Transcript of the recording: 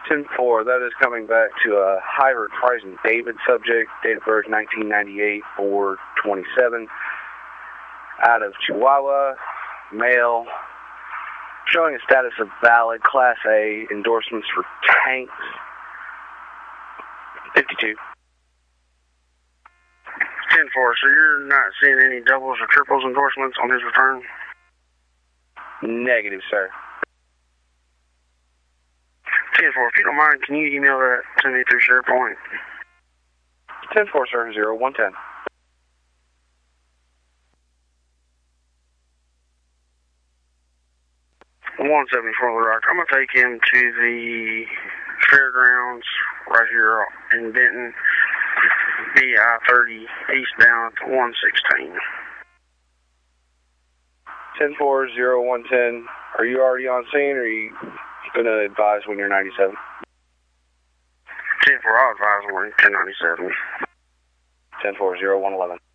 10-4, that is coming back to a Hybrid Price and David subject, date of birth 1998, 4/27, out of Chihuahua, male, showing a status of valid, Class A, endorsements for tanks, 52. 10-4, so you're not seeing any doubles or triples endorsements on his return? Negative, sir. 10-4, if you don't mind, can you email that to me through SharePoint? 10-4, sir, 0110. $174 the Rock. I'm going to take him to the fairgrounds right here in Benton, BI-30 eastbound 116. 10-4, 0110. Are you already on scene, or are you going to advise when you're 97? 10-4, I'll advise when 1097. 10-4, 0111.